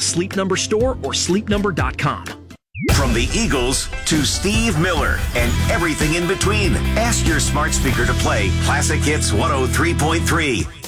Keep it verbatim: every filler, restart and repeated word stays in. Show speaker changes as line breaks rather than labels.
Sleep Number store or sleep number dot com.
From the Eagles to Steve Miller and everything in between. Ask your smart speaker to play Classic Hits one oh three point three.